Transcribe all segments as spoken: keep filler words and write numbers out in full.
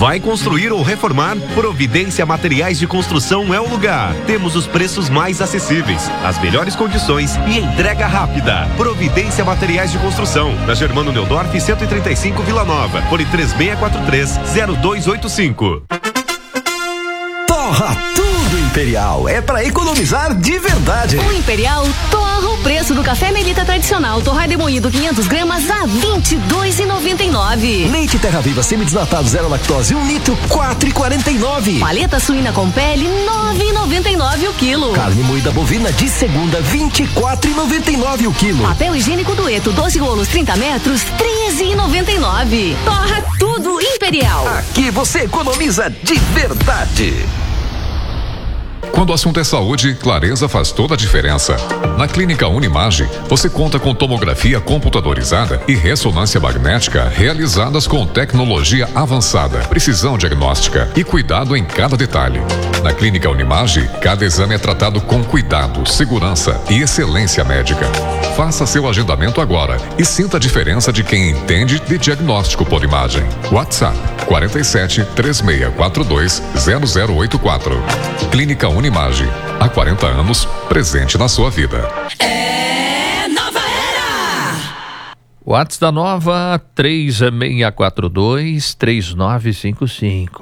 Vai construir ou reformar? Providência Materiais de Construção é o lugar. Temos os preços mais acessíveis, as melhores condições e entrega rápida. Providência Materiais de Construção, na Germano Neudorf cento e trinta e cinco, Vila Nova. Fone três seis quatro três, zero dois oito cinco. Torra tudo Imperial, é pra economizar de verdade. O Imperial torra o preço do café Melita tradicional, torrado moído quinhentas gramas a vinte e dois reais e noventa e nove centavos. Leite Terra Viva semidesnatado zero lactose um litro, quatro reais e quarenta e nove centavos. Paleta suína com pele, nove reais e noventa e nove centavos o quilo. Carne moída bovina de segunda, vinte e quatro reais e noventa e nove centavos o quilo. Papel higiênico Dueto, doze rolos, trinta metros, treze reais e noventa e nove centavos. Torra tudo Imperial. Aqui você economiza de verdade. Quando o assunto é saúde, clareza faz toda a diferença. Na Clínica Unimage, você conta com tomografia computadorizada e ressonância magnética realizadas com tecnologia avançada, precisão diagnóstica e cuidado em cada detalhe. Na Clínica Unimage, cada exame é tratado com cuidado, segurança e excelência médica. Faça seu agendamento agora e sinta a diferença de quem entende de diagnóstico por imagem. WhatsApp quarenta e sete, três seis quatro dois, zero zero oito quatro. Clínica Unimage, há quarenta anos, presente na sua vida. É Nova Era! WhatsApp da Nova, três seis quatro dois, três nove cinco cinco.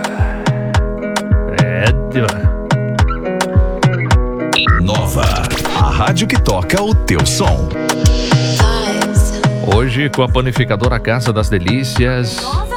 Prédio. Nova, a rádio que toca o teu som. Hoje com a panificadora Casa das Delícias.